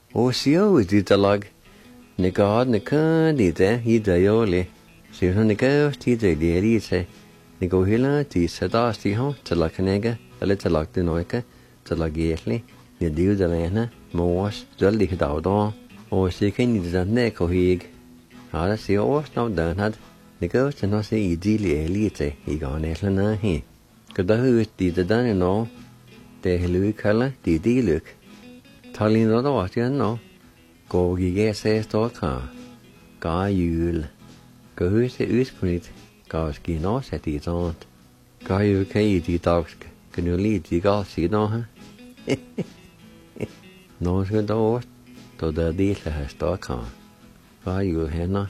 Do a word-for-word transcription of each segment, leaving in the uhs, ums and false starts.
O sio is dit lag. Ne god ne kan dit eh i da yole. Sio ne go ti de de se. Ne go hila ti sada sti ho te la kanega, ale te lag de noika, te lag yetli. Ne diu de lena, mos, jolli hda do. O si kan ni de ne ko hig. Ala sio os no dan had. Ne go te no se i dili elite i ga ne na hi. Kada hu ti de dan no. De helu kala di di luk. Talin no wat yan no. Go gi se sto ka. Ga jul. Go hu se us kunit. Ga ski no se ti zont. Ga ju kai di dagsk. Knu li di ga si no ha. No se do to da di le ha sto ka. Ga ju he no.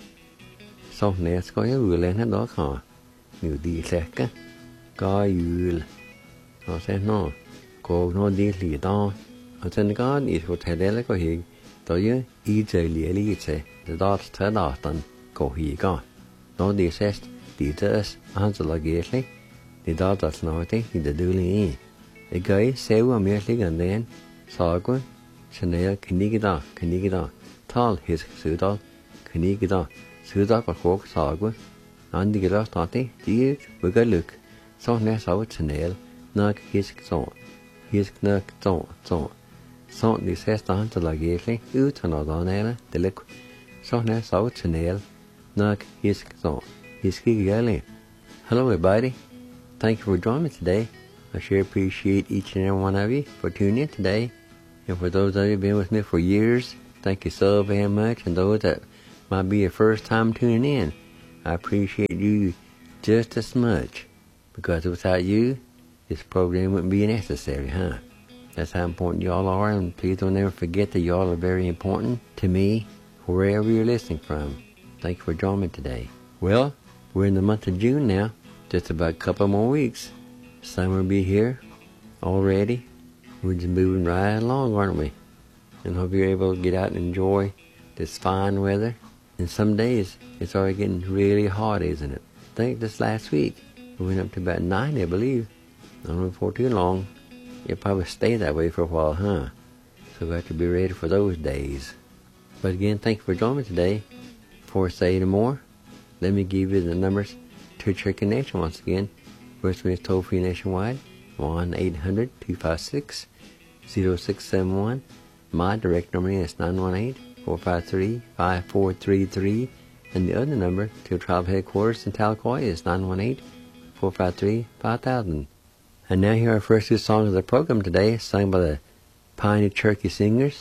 So ne sko ju le na do ka. Nu di le ka. Ga jul. No se no. Cô nó đi lì đó, ở trên cái ít có thể để lại có hiện, tới như ý chơi lì lì chơi, từ đó tới đó tận có hiện có, nó đi xét, đi tới ăn cho là ghét đấy, từ đó tới nói thế thì để đưa lì, cái cái xéo ở miếng lấy gần đến, sau đó, cho nên cái này cái đó, cái này cái đó, thal hết sự đó, cái này cái đó, sự đó có khó sau đó, ăn đi cái đó tao thế, chỉ với cái lực, sau này sau cho nên nó cái cái His knack don't don't. So the says down to la gately, u to no don ela, the lick. So now so to nail, knock his don't. His galley. Hello everybody. Thank you for joining me today. I sure appreciate each and every one of you for tuning in today. And for those of you who've been with me for years, thank you so very much. And those that might be your first time tuning in, I appreciate you just as much. Because without you, this program wouldn't be necessary, huh? That's how important y'all are, and please don't ever forget that y'all are very important to me, wherever you're listening from. Thank you for joining me today. Well, we're in the month of June now, just about a couple more weeks. Summer will be here already. We're just moving right along, aren't we? And hope you're able to get out and enjoy this fine weather. And some days, it's already getting really hot, isn't it? I think this last week, we went up to about ninety, I believe. I don't know for too long. It'll probably stay that way for a while, huh? So we have to be ready for those days. But again, thank you for joining me today. Before I say any more, let me give you the numbers to check your nation once again. First one is toll free nationwide, one eight hundred two five six zero six seven one. My direct number is nine one eight four five three five four three three. And the other number to tribal headquarters in Tahlequah is nine one eight four five three five thousand. And now here are our first two songs of the program today, sung by the Piney Cherokee Singers.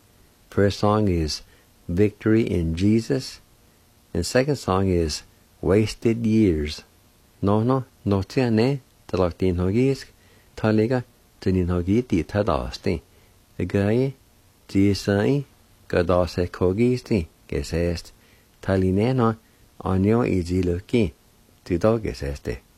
First song is Victory in Jesus. And second song is Wasted Years. No, no, no, tiane, talak din hogis, taliga, tunin hogi di tadasti. A guy, gisai, gadase kogisti, gesest, talineno, onyo iziluki, tido geseste.